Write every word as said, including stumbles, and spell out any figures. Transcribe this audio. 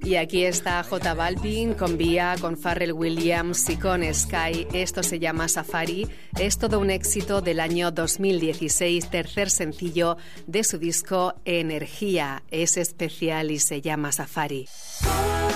Y aquí está J Balvin con Vía, con Pharrell Williams y con Sky. Esto se llama Safari. Es todo un éxito del año dos mil dieciséis, tercer sencillo de su disco Energía. Es especial y se llama Safari.